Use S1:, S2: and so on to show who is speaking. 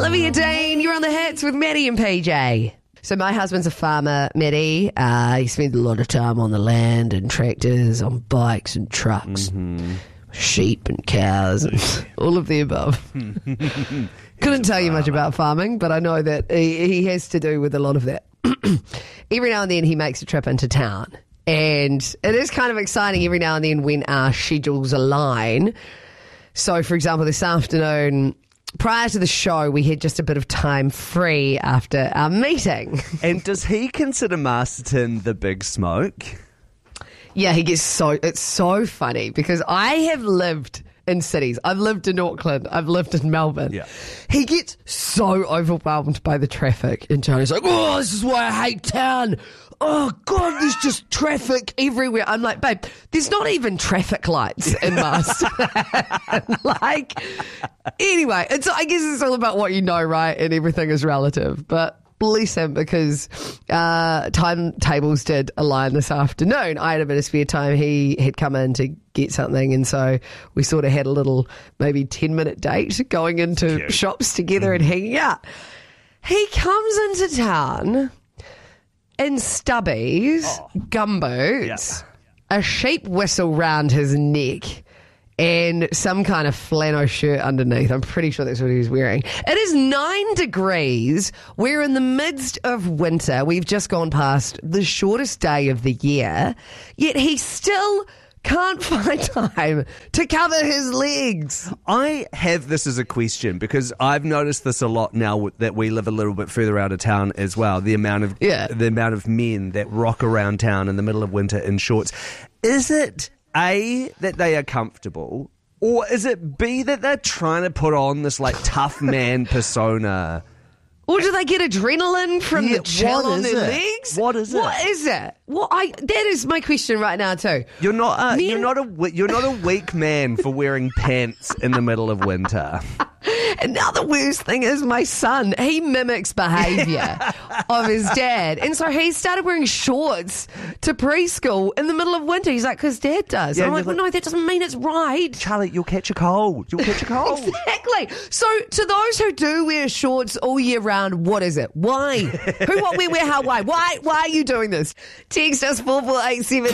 S1: Olivia Dean, you're on the hits with Maddie and PJ. So my husband's a farmer, Maddie. He spends a lot of time on the land and tractors, on bikes and trucks, sheep and cows, and all of the above. Couldn't tell you much about farming, but I know that he has to do with a lot of that. Every now and then he makes a trip into town. And it is kind of exciting every now and then when our schedules align. So, for example, this afternoon, prior to the show, we had just a bit of time free after our meeting.
S2: And does he consider Masterton the big smoke?
S1: Yeah, it's so funny because I have lived in cities. I've lived in Auckland. I've lived in Melbourne.
S2: Yeah.
S1: He gets so overwhelmed by the traffic in town. He's like, oh, this is why I hate town. Oh, God, there's just traffic everywhere. I'm like, babe, there's not even traffic lights in Masterton. Anyway, I guess it's all about what you know, right? And everything is relative. But bless him, because timetables did align this afternoon. I had a bit of spare time. He had come in to get something, and so we sort of had a little maybe 10-minute date going into shops together and hanging out. He comes into town in stubbies, gumboots, a sheep whistle round his neck, and some kind of flannel shirt underneath. I'm pretty sure that's what he was wearing. It is 9 degrees. We're in the midst of winter. We've just gone past the shortest day of the year, yet he still can't find time to cover his legs.
S2: I have this as a question because I've noticed this a lot now that we live a little bit further out of town as well. The amount of men that rock around town in the middle of winter in shorts. Is it A, that they are comfortable, or is it B, that they're trying to put on this like tough man persona?
S1: Or do they get adrenaline from the chill on their legs?
S2: What is it?
S1: What is it? That is my question right now too.
S2: You're not a weak man for wearing pants in the middle of winter.
S1: And now the worst thing is my son, he mimics behaviour of his dad. And so he started wearing shorts to preschool in the middle of winter. He's like, because dad does.
S2: Yeah,
S1: I'm like, well, no, that doesn't mean it's right.
S2: Charlie, you'll catch a cold.
S1: Exactly. So to those who do wear shorts all year round, what is it? Why? Who, what, where, how, why? Why are you doing this? Text us 4487.